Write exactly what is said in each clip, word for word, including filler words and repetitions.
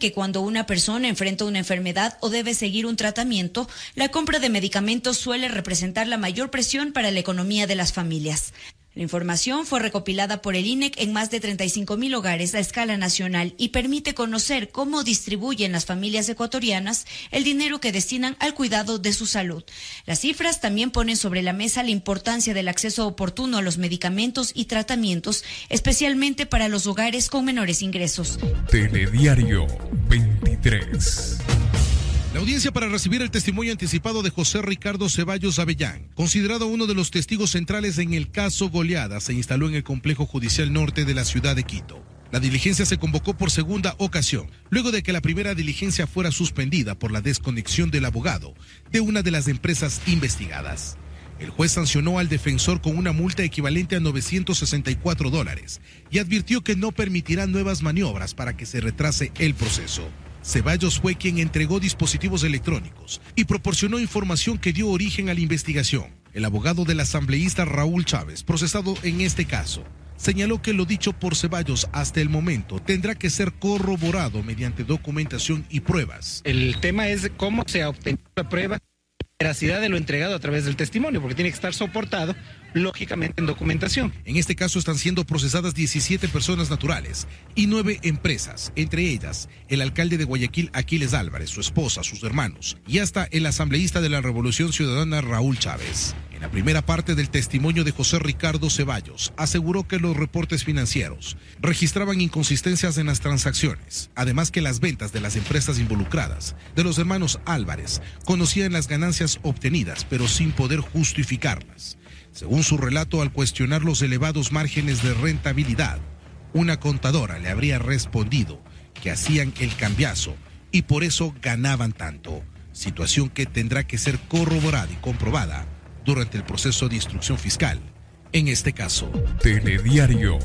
que cuando una persona enfrenta una enfermedad o debe seguir un tratamiento, la compra de medicamentos suele representar la mayor presión para la economía de las familias. La información fue recopilada por el I N E C en más de treinta y cinco mil hogares a escala nacional y permite conocer cómo distribuyen las familias ecuatorianas el dinero que destinan al cuidado de su salud. Las cifras también ponen sobre la mesa la importancia del acceso oportuno a los medicamentos y tratamientos, especialmente para los hogares con menores ingresos. Telediario veintitrés. La audiencia para recibir el testimonio anticipado de José Ricardo Ceballos Avellán, considerado uno de los testigos centrales en el caso Goleada, se instaló en el Complejo Judicial Norte de la ciudad de Quito. La diligencia se convocó por segunda ocasión, luego de que la primera diligencia fuera suspendida por la desconexión del abogado de una de las empresas investigadas. El juez sancionó al defensor con una multa equivalente a novecientos sesenta y cuatro dólares y advirtió que no permitirá nuevas maniobras para que se retrase el proceso. Ceballos fue quien entregó dispositivos electrónicos y proporcionó información que dio origen a la investigación. El abogado del asambleísta Raúl Chávez, procesado en este caso, señaló que lo dicho por Ceballos hasta el momento tendrá que ser corroborado mediante documentación y pruebas. El tema es cómo se ha obtenido la prueba, la veracidad de lo entregado a través del testimonio, porque tiene que estar soportado lógicamente en documentación. En este caso están siendo procesadas diecisiete personas naturales y nueve empresas, entre ellas el alcalde de Guayaquil, Aquiles Álvarez, su esposa, sus hermanos y hasta el asambleísta de la Revolución Ciudadana, Raúl Chávez. En la primera parte del testimonio de José Ricardo Ceballos, aseguró que los reportes financieros registraban inconsistencias en las transacciones, además que las ventas de las empresas involucradas, de los hermanos Álvarez, conocían las ganancias obtenidas, pero sin poder justificarlas. Según su relato, al cuestionar los elevados márgenes de rentabilidad, una contadora le habría respondido que hacían el cambiazo y por eso ganaban tanto, situación que tendrá que ser corroborada y comprobada durante el proceso de instrucción fiscal. En este caso, Telediario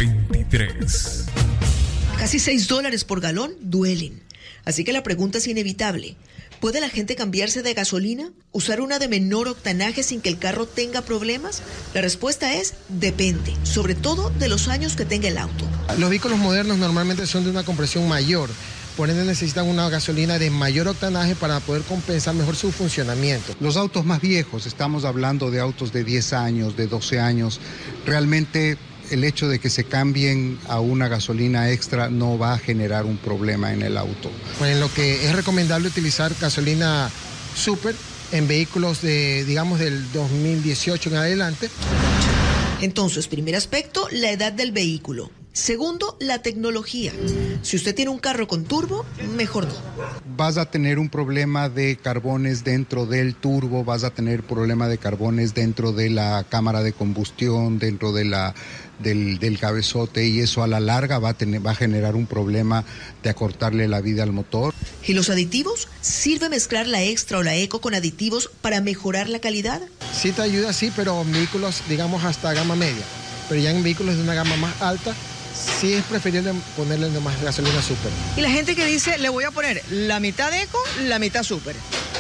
veintitrés. Casi seis dólares por galón duelen. Así que la pregunta es inevitable. ¿Puede la gente cambiarse de gasolina? ¿Usar una de menor octanaje sin que el carro tenga problemas? La respuesta es depende, sobre todo de los años que tenga el auto. Los vehículos modernos normalmente son de una compresión mayor, por ende necesitan una gasolina de mayor octanaje para poder compensar mejor su funcionamiento. Los autos más viejos, estamos hablando de autos de diez años, de doce años, realmente el hecho de que se cambien a una gasolina extra no va a generar un problema en el auto. Pues en lo que es recomendable utilizar gasolina super en vehículos de, digamos, del dos mil dieciocho en adelante. Entonces, primer aspecto, la edad del vehículo. Segundo, la tecnología. Si usted tiene un carro con turbo, mejor no. Vas a tener un problema de carbones dentro del turbo, vas a tener problema de carbones dentro de la cámara de combustión, dentro de la, del, del cabezote, y eso a la larga va a, tener, va a generar un problema de acortarle la vida al motor. ¿Y los aditivos? ¿Sirve mezclar la extra o la eco con aditivos para mejorar la calidad? Sí te ayuda, sí, pero en vehículos, digamos, hasta gama media. Pero ya en vehículos de una gama más alta, sí es preferible ponerle nomás gasolina super. Y la gente que dice, le voy a poner la mitad eco, la mitad super.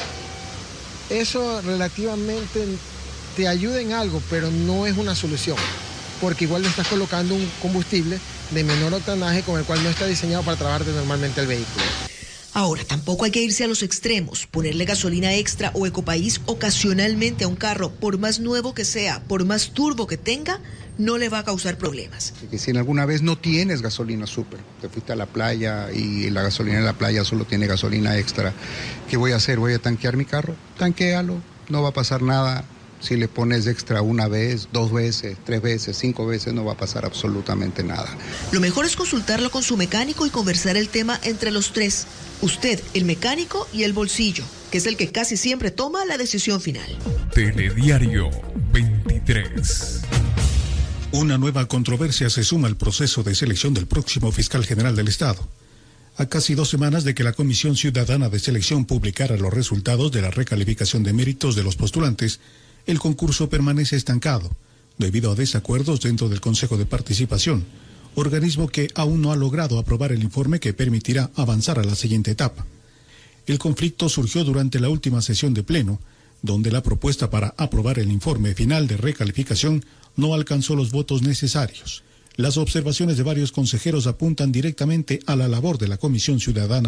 Eso relativamente te ayuda en algo, pero no es una solución, porque igual le estás colocando un combustible de menor octanaje con el cual no está diseñado para trabajarte normalmente el vehículo. Ahora, tampoco hay que irse a los extremos. Ponerle gasolina extra o Ecopaís ocasionalmente a un carro, por más nuevo que sea, por más turbo que tenga, no le va a causar problemas. Que si en alguna vez no tienes gasolina super, te fuiste a la playa y la gasolina en la playa solo tiene gasolina extra, ¿qué voy a hacer? ¿Voy a tanquear mi carro? Tanquéalo, no va a pasar nada. Si le pones extra una vez, dos veces, tres veces, cinco veces, no va a pasar absolutamente nada. Lo mejor es consultarlo con su mecánico y conversar el tema entre los tres. Usted, el mecánico y el bolsillo, que es el que casi siempre toma la decisión final. Telediario veintitrés. Una nueva controversia se suma al proceso de selección del próximo fiscal general del Estado. A casi dos semanas de que la Comisión Ciudadana de Selección publicara los resultados de la recalificación de méritos de los postulantes, el concurso permanece estancado, debido a desacuerdos dentro del Consejo de Participación, organismo que aún no ha logrado aprobar el informe que permitirá avanzar a la siguiente etapa. El conflicto surgió durante la última sesión de pleno, donde la propuesta para aprobar el informe final de recalificación no alcanzó los votos necesarios. Las observaciones de varios consejeros apuntan directamente a la labor de la Comisión Ciudadana